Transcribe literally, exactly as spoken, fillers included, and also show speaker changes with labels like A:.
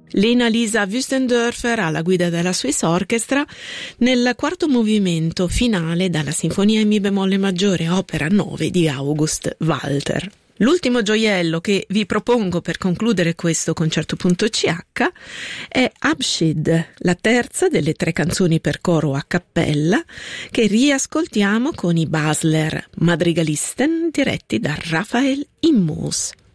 A: Lena Lisa Wüstendörfer alla guida della Swiss Orchestra nel quarto movimento finale dalla Sinfonia in Mi bemolle maggiore, opera nove di August Walter. L'ultimo gioiello che vi propongo per concludere questo concerto.ch è Abschied, la terza delle tre canzoni per coro a cappella che riascoltiamo con i Basler Madrigalisten diretti da Raphael Immers.